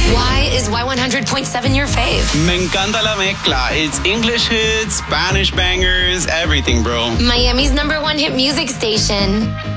Why is Y100.7 your fave? Me encanta la mezcla. It's English hits, Spanish bangers, everything, bro. Miami's #1 hit music station.